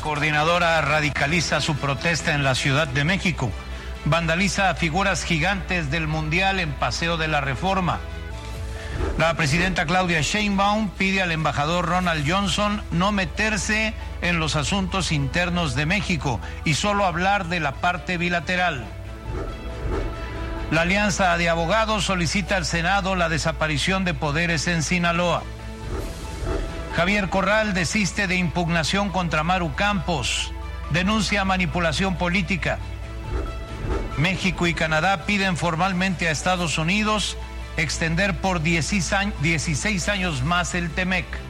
Coordinadora radicaliza su protesta en la Ciudad de México. Vandaliza figuras gigantes del Mundial en Paseo de la Reforma. La presidenta Claudia Sheinbaum pide al embajador Ronald Johnson no meterse en los asuntos internos de México y solo hablar de la parte bilateral. La Alianza de Abogados solicita al Senado la desaparición de poderes en Sinaloa. Javier Corral desiste de impugnación contra Maru Campos. Denuncia manipulación política. México y Canadá piden formalmente a Estados Unidos extender por 16 años más el TEMEC.